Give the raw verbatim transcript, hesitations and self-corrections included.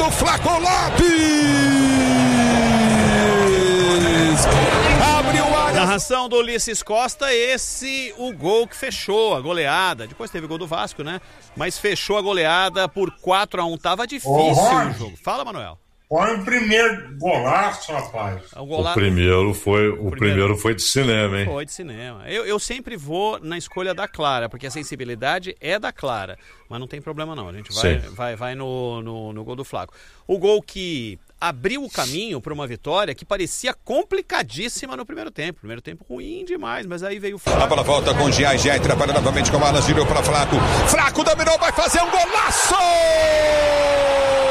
do Flaco Lopes! Abriu a narração do Ulisses Costa, esse o gol que fechou a goleada. Depois teve gol do Vasco, né? Mas fechou a goleada por quatro a um. Tava difícil o jogo. Fala, Manuel. Foi o primeiro golaço, rapaz. O, golaço... o primeiro foi o, o primeiro... primeiro foi de cinema, hein? Foi de cinema. Eu, eu sempre vou na escolha da Clara, porque a sensibilidade é da Clara. Mas não tem problema não, a gente vai, vai, vai no, no, no gol do Flaco. O gol que abriu o caminho para uma vitória que parecia complicadíssima no primeiro tempo. Primeiro tempo ruim demais, mas aí veio o Flaco. A bola volta com o Giai, Giai trabalha novamente com o Alas, girou para Flaco. Flaco dominou, vai fazer um golaço!